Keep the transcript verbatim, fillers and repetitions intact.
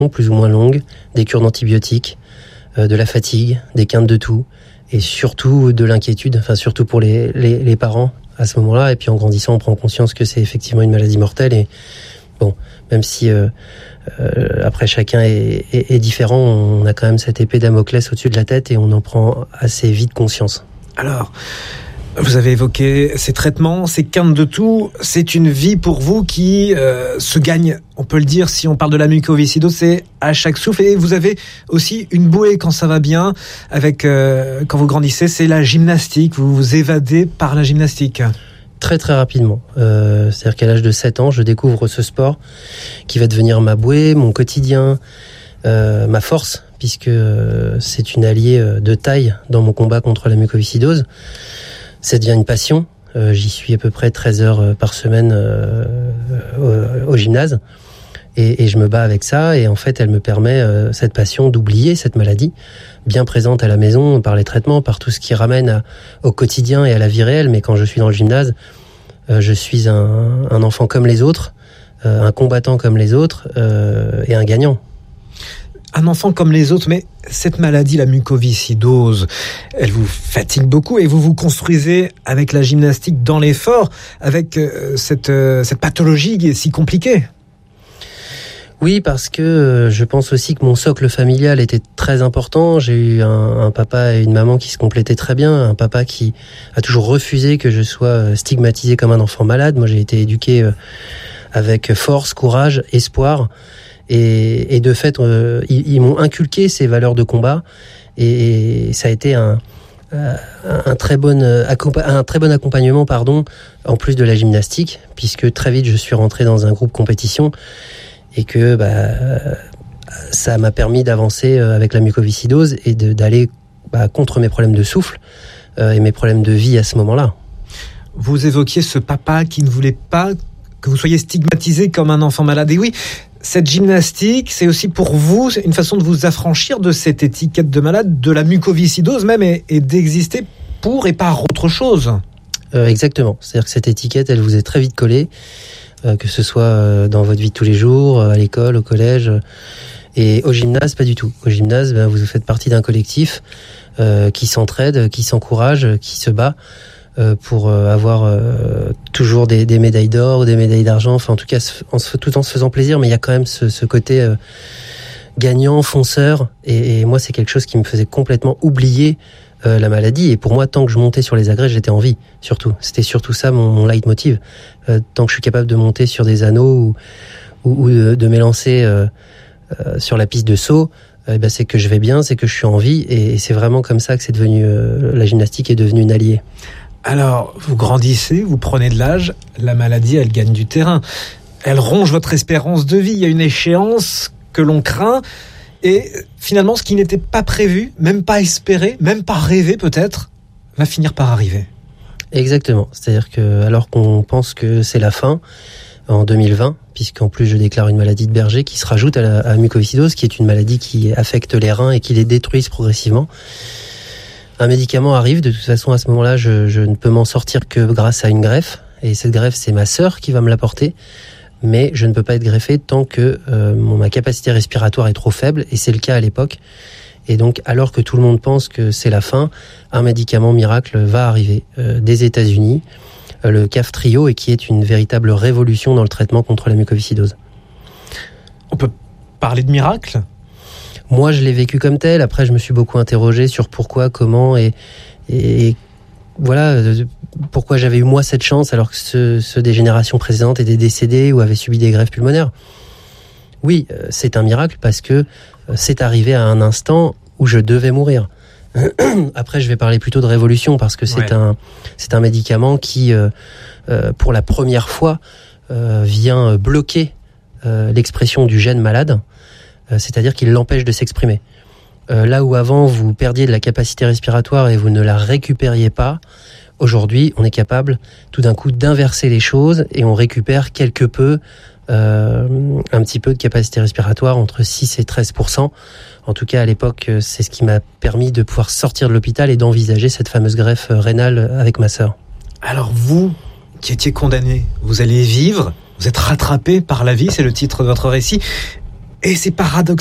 plus ou moins longues, des cures d'antibiotiques, euh, de la fatigue, des quintes de toux, et surtout de l'inquiétude, enfin surtout pour les, les, les parents à ce moment-là. Et puis en grandissant, on prend conscience que c'est effectivement une maladie mortelle. Et bon, même si euh, euh, après chacun est, est, est différent, on a quand même cette épée Damoclès au-dessus de la tête et on en prend assez vite conscience. Alors, vous avez évoqué ces traitements, ces quintes de toux. C'est une vie pour vous qui euh, se gagne, on peut le dire, si on parle de la mucoviscidose, c'est à chaque souffle. Et vous avez aussi une bouée quand ça va bien, avec euh, quand vous grandissez, c'est la gymnastique. Vous vous évadez par la gymnastique. Très très rapidement. Euh, c'est-à-dire qu'à l'âge de sept ans, je découvre ce sport qui va devenir ma bouée, mon quotidien, euh, ma force, puisque euh, c'est une alliée de taille dans mon combat contre la mucoviscidose. Ça devient une passion. Euh, j'y suis à peu près treize heures par semaine euh, au, au gymnase. Et, et je me bats avec ça. Et en fait, elle me permet, euh, cette passion, d'oublier cette maladie, bien présente à la maison, par les traitements, par tout ce qui ramène à, au quotidien et à la vie réelle. Mais quand je suis dans le gymnase, euh, je suis un, un enfant comme les autres, euh, un combattant comme les autres euh, et un gagnant. Un enfant comme les autres, mais cette maladie, la mucoviscidose, elle vous fatigue beaucoup et vous vous construisez avec la gymnastique dans l'effort, avec euh, cette, euh, cette pathologie qui est si compliquée. Oui, parce que euh, je pense aussi que mon socle familial était très important. J'ai eu un, un papa et une maman qui se complétaient très bien. Un papa qui a toujours refusé que je sois stigmatisé comme un enfant malade. Moi, j'ai été éduqué euh, avec force, courage, espoir. Et, et de fait, euh, ils, ils m'ont inculqué ces valeurs de combat, et, et ça a été un, un, un, très bon, un très bon accompagnement, pardon, en plus de la gymnastique, puisque très vite je suis rentré dans un groupe compétition et que bah, ça m'a permis d'avancer avec la mucoviscidose et de, d'aller bah, contre mes problèmes de souffle euh, et mes problèmes de vie à ce moment-là. Vous évoquiez ce papa qui ne voulait pas que vous soyez stigmatisé comme un enfant malade. Et oui, cette gymnastique, c'est aussi pour vous une façon de vous affranchir de cette étiquette de malade, de la mucoviscidose même, et, et d'exister pour et par autre chose. Euh, exactement. C'est-à-dire que cette étiquette, elle vous est très vite collée, euh, que ce soit euh, dans votre vie de tous les jours, à l'école, au collège, euh, et au gymnase, pas du tout. Au gymnase, ben, vous faites partie d'un collectif euh, qui s'entraide, qui s'encourage, qui se bat, Euh, pour euh, avoir euh, toujours des, des médailles d'or ou des médailles d'argent, enfin en tout cas en se, tout en se faisant plaisir, mais il y a quand même ce, ce côté euh, gagnant, fonceur, et, et moi c'est quelque chose qui me faisait complètement oublier euh, la maladie. Et pour moi, tant que je montais sur les agrès, j'étais en vie, surtout. C'était surtout ça mon, mon leitmotiv. Euh, tant que je suis capable de monter sur des anneaux ou, ou, ou de, de m'élancer euh, euh, sur la piste de saut, euh, ben c'est que je vais bien, c'est que je suis en vie, et, et c'est vraiment comme ça que c'est devenu euh, la gymnastique est devenue une alliée. Alors, vous grandissez, vous prenez de l'âge, la maladie, elle gagne du terrain. Elle ronge votre espérance de vie. Il y a une échéance que l'on craint. Et finalement, ce qui n'était pas prévu, même pas espéré, même pas rêvé peut-être, va finir par arriver. Exactement. C'est-à-dire que alors qu'on pense que c'est la fin, en deux mille vingt, puisqu'en plus je déclare une maladie de Berger qui se rajoute à la, à la mucoviscidose, qui est une maladie qui affecte les reins et qui les détruise progressivement. Un médicament arrive, de toute façon à ce moment-là, je, je ne peux m'en sortir que grâce à une greffe. Et cette greffe, c'est ma sœur qui va me l'apporter. Mais je ne peux pas être greffé tant que euh, mon, ma capacité respiratoire est trop faible. Et c'est le cas à l'époque. Et donc, alors que tout le monde pense que c'est la fin, un médicament miracle va arriver euh, des États-Unis, euh, le Kaftrio, et qui est une véritable révolution dans le traitement contre la mucoviscidose. On peut parler de miracle ? Moi, je l'ai vécu comme tel. Après, je me suis beaucoup interrogé sur pourquoi, comment et, et voilà, pourquoi j'avais eu moi cette chance alors que ceux, ceux des générations précédentes étaient décédés ou avaient subi des greffes pulmonaires. Oui, c'est un miracle parce que c'est arrivé à un instant où je devais mourir. Après, je vais parler plutôt de révolution parce que c'est, ouais. un, c'est un médicament qui, euh, euh, pour la première fois, euh, vient bloquer euh, l'expression du gène malade. C'est-à-dire qu'il l'empêche de s'exprimer. Euh, là où avant, vous perdiez de la capacité respiratoire et vous ne la récupériez pas, aujourd'hui, on est capable tout d'un coup d'inverser les choses et on récupère quelque peu, euh, un petit peu de capacité respiratoire, entre six et treize pour cent. En tout cas, à l'époque, c'est ce qui m'a permis de pouvoir sortir de l'hôpital et d'envisager cette fameuse greffe rénale avec ma sœur. Alors vous, qui étiez condamné, vous allez vivre, vous êtes rattrapé par la vie, c'est le titre de votre récit. Et c'est paradoxal.